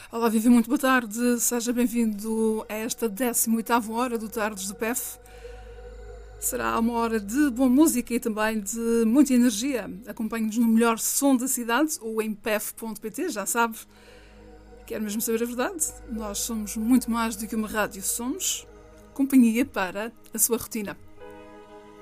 Olá, Vivi, muito boa tarde. Seja bem-vindo a esta 18ª hora do Tardes do PEF. Será uma hora de boa música e também de muita energia. Acompanhe-nos no melhor som da cidade ou em pef.pt, já sabe. Quer mesmo saber a verdade? Nós somos muito mais do que uma rádio. Somos companhia para a sua rotina.